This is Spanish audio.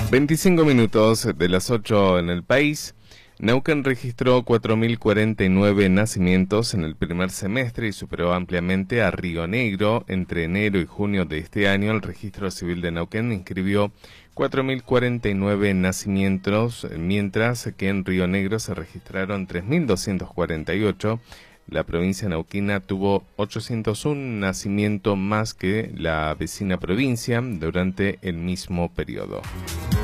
25 minutos de las 8 en el país. Neuquén registró 4.049 nacimientos en el primer semestre y superó ampliamente a Río Negro. Entre enero y junio de este año, el Registro Civil de Neuquén inscribió 4.049 nacimientos, mientras que en Río Negro se registraron 3.248. La provincia neuquina tuvo 801 nacimientos más que la vecina provincia durante el mismo periodo.